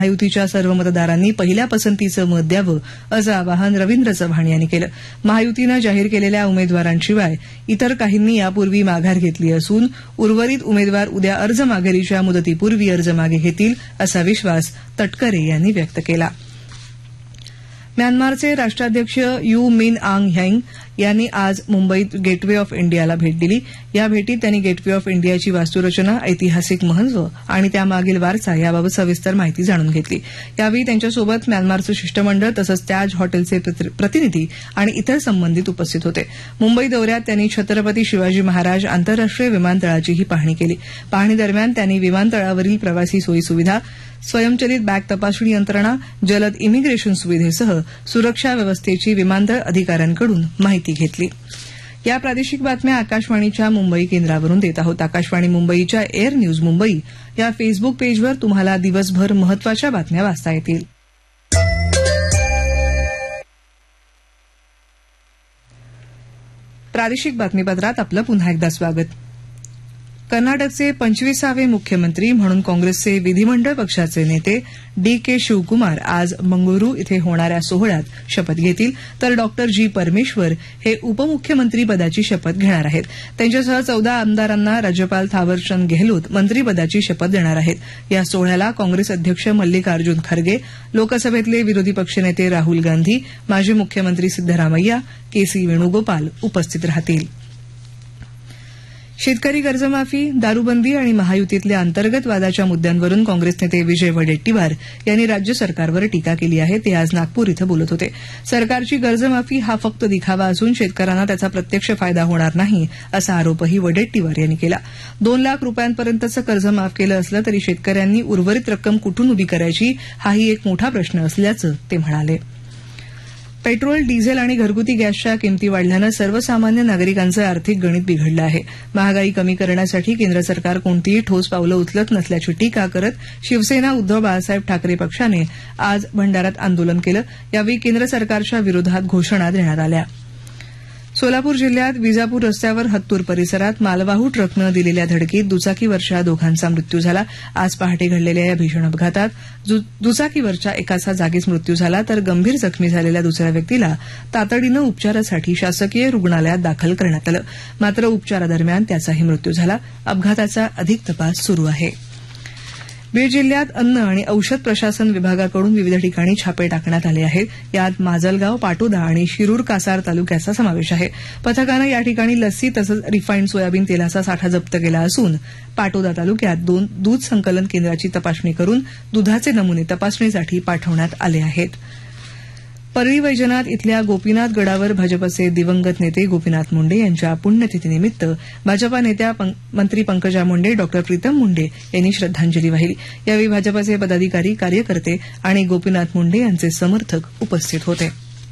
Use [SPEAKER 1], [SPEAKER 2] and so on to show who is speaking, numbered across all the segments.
[SPEAKER 1] महायुतीच्या सर्व मतदारांनी पहिल्या पसंतीचं मत द्यावं असं आवाहन रवींद्र चव्हाण यांनी केलं. महायुतीनं जाहीर केलेल्या उमेदवारांशिवाय इतर काहींनी यापूर्वी माघार घेतली असून उर्वरित उमेदवार उद्या अर्ज माघारीच्या मुदतीपूर्वी अर्ज मागे घेतील असा विश्वास तटकरे यांनी व्यक्त केला. म्यानमारचे राष्ट्राध्यक्ष यू मिन आंग ह्यांग यांनी आज मुंबईत गेटवे ऑफ इंडियाला भेट दिली. या भेटीत त्यांनी गेटवे ऑफ इंडियाची वास्तुरचना, ऐतिहासिक महत्व आणि त्यामागील वारसा याबाबत सविस्तर माहिती जाणून घेतली. यावेळी त्यांच्यासोबत म्यानमारचं शिष्टमंडळ तसंच त्याज हॉटेलचे प्रतिनिधी आणि इतर संबंधित उपस्थित होते. मुंबई दौऱ्यात त्यांनी छत्रपती शिवाजी महाराज आंतरराष्ट्रीय विमानतळाचीही पाहणी केली. पाहणीदरम्यान त्यांनी विमानतळावरील प्रवासी सोयीसुविधा, स्वयंचलित बॅग तपासणी यंत्रणा, जलद इमिग्रेशन सुविधेसह सुरक्षा व्यवस्थेची विमानतळ अधिकाऱ्यांकडून माहिती घेतली. या प्रादेशिक बातम्या आकाशवाणीच्या मुंबई केंद्रावरून देत आहोत. आकाशवाणी मुंबईच्या एअर न्यूज मुंबई या फेसबुक पेजवर तुम्हाला दिवसभर महत्वाच्या बातम्या वाचता येतील. प्रादेशिक बातमीपत्रात आपलं पुन्हा एकदा स्वागत. कर्नाटकचे 25वे मुख्यमंत्री म्हणून काँग्रेसचे विधिमंडळ पक्षाचे नेते डी.के. शिवकुमार आज मंगळुरू इथे होणाऱ्या सोहळ्यात शपथ घेतील, तर डॉ. जी. परमेश्वर हे उपमुख्यमंत्री पदाची शपथ घेणार आहेत. त्यांच्यासह 14 आमदारांना राज्यपाल थावरचंद गेहलोत मंत्रीपदाची शपथ देणार आहेत. या सोहळ्याला काँग्रेस अध्यक्ष मल्लिकार्जुन खरगे, लोकसभेतले विरोधी पक्षनेते राहुल गांधी, माजी मुख्यमंत्री सिद्धरामय्या, के.सी. वेणुगोपाल उपस्थित राहतील. शेतकरी कर्जमाफी, दारूबंदी आणि महायुतीतल्या अंतर्गत वादाच्या मुद्द्यांवरून काँग्रेस नेते विजय वडेट्टीवार यांनी राज्य सरकारवर टीका केली आहे. ते आज नागपूर इथं बोलत होते. सरकारची कर्जमाफी हा फक्त दिखावा असून शेतकऱ्यांना त्याचा प्रत्यक्ष फायदा होणार नाही असा आरोपही वडेट्टीवार यांनी केला. 2 लाख रुपयांपर्यंतचं कर्ज माफ केलं असलं तरी शेतकऱ्यांनी उर्वरित रक्कम कुठून उभी करायची हाही एक मोठा प्रश्न असल्याचं ते म्हणाले. पेट्रोल, डिझेल आणि घरगुती गॅसच्या किंमती वाढल्यानं सर्वसामान्य नागरिकांचं आर्थिक गणित बिघडलं आहे. महागाई कमी करण्यासाठी केंद्र सरकार कोणतीही ठोस पावलं उचलत नसल्याची टीका करत शिवसेना उद्धव बाळासाहेब ठाकरे पक्षाने आज भंडाऱ्यात आंदोलन केलं. यावेळी केंद्र सरकारच्या विरोधात घोषणा देण्यात आल्या. सोलापूर जिल्ह्यात विजापूर रस्त्यावर हत्तूर परिसरात मालवाहू ट्रकनं दिलेल्या धडकीत दुचाकीवरच्या दोघांचा मृत्यू झाला. आज पहाटे घडलेल्या या भीषण अपघातात दुचाकीवरच्या एकाचा जागीच मृत्यू झाला, तर गंभीर जखमी झालेल्या दुसऱ्या व्यक्तीला तातडीनं उपचारासाठी शासकीय रुग्णालयात दाखल करण्यात आलं. मात्र उपचारादरम्यान त्याचाही मृत्यू झाला. अपघाताचा अधिक तपास सुरू आहे. बीड जिल्ह्यात अन्न आणि औषध प्रशासन विभागाकडून विविध ठिकाणी छापे टाकण्यात आले आहेत. यात माजलगाव, पाटोदा आणि शिरूर कासार तालुक्याचा समावेश आहे. पथकानं या ठिकाणी लस्सी तसंच रिफाईंड सोयाबीन तेलाचा साठा जप्त केला असून पाटोदा तालुक्यात 2 दूध संकलन केंद्राची तपासणी करून दुधाचे नमुने तपासणीसाठी पाठवण्यात आले आहेत. परळी वैजनाथ इथल्या गोपीनाथ गडावर भाजपचे दिवंगत नेते गोपीनाथ मुंडे यांच्या पुण्यतिथीनिमित्त भाजपा नेत्या मंत्री पंकजा मुंडे, डॉ. प्रीतम मुंडे यांनी श्रद्धांजली वाहिली. यावेळी भाजपचे पदाधिकारी, कार्यकर्ते आणि गोपीनाथ मुंडे यांचे समर्थक उपस्थित होते.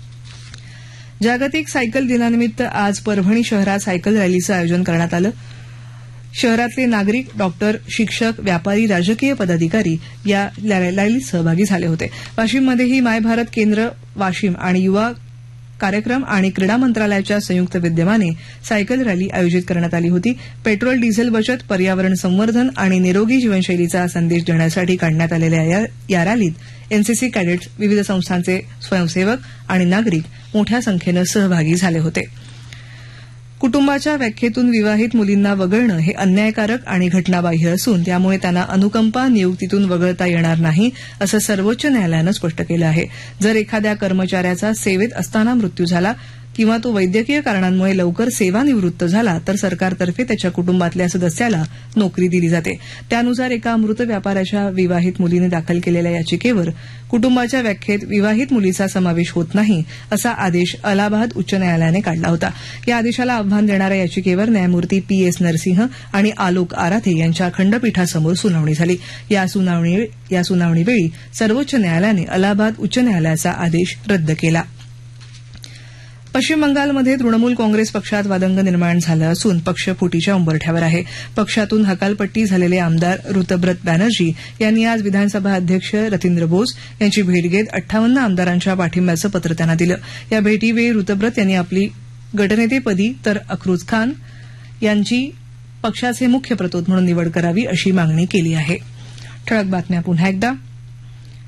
[SPEAKER 1] जागतिक सायकल दिनानिमित्त आज परभणी शहरात सायकल रॅलीचं आयोजन करण्यात आलं. शहरातले नागरिक, डॉक्टर, शिक्षक, व्यापारी, राजकीय पदाधिकारी या रॅलीत सहभागी झाले होते. वाशिममध्येही माय भारत केंद्र वाशिम आणि युवा कार्यक्रम आणि क्रीडा मंत्रालयाच्या संयुक्त विद्यमाने सायकल रॅली आयोजित करण्यात आली होती. पेट्रोल, डिझेल बचत, पर्यावरण संवर्धन आणि निरोगी जीवनशैलीचा संदेश देण्यासाठी काढण्यात आलेल्या या रॅलीत एनसीसी कॅडेट्स, विविध संस्थांचे स्वयंसेवक आणि नागरिक मोठ्या संख्येनं सहभागी झाले होते. कुटुंबाच्या व्याख्येतून विवाहित मुलींना वगळणं हे अन्यायकारक आणि घटनाबाह्य असून त्यामुळे त्यांना अनुकंपा नियुक्तीतून वगळता येणार नाही असं सर्वोच्च न्यायालयानं स्पष्ट केलं आहे. जर एखाद्या कर्मचाऱ्याचा सेवेत असताना मृत्यू झाला किंवा तो वैद्यकीय कारणांमुळे लवकर सेवानिवृत्त झाला तर सरकारतर्फे त्याच्या कुटुंबातल्या सदस्याला नोकरी दिली जाते. त्यानुसार एका मृत व्यापाऱ्याच्या विवाहित मुलीने दाखल केलेल्या याचिकेवर कुटुंबाच्या व्याख्येत विवाहित मुलीचा समावेश होत नाही असा आदेश अलाहाबाद उच्च न्यायालयाने काढला होता. या आदेशाला आव्हान देणाऱ्या याचिकेवर न्यायमूर्ती पी.एस. नरसिंह आणि आलोक आराधे यांच्या खंडपीठासमोर सुनावणी झाली. या सुनावणीवेळी सर्वोच्च न्यायालयाने अलाहाबाद उच्च न्यायालयाचा आदेश रद्द केला. पश्चिम बंगालमध्ये तृणमूल काँग्रेस पक्षात वादंग निर्माण झालं असून पक्ष फुटीच्या उंबरठ्यावर आहे. पक्षातून हकालपट्टी झालेले आमदार ऋतब्रत बॅनर्जी यांनी आज विधानसभा अध्यक्ष रतींद्र बोस यांची भेट घेत 58 आमदारांच्या पाठिंब्याचं पत्र त्यांना दिलं. या भेटीवेळी ऋतब्रत यांनी आपली गटनेतेपदी तर अफरोज खान यांची पक्षाचे मुख्य प्रतोद म्हणून निवड करावी अशी मागणी केली आहे. ठळक बातम्या पुन्हा एकदा.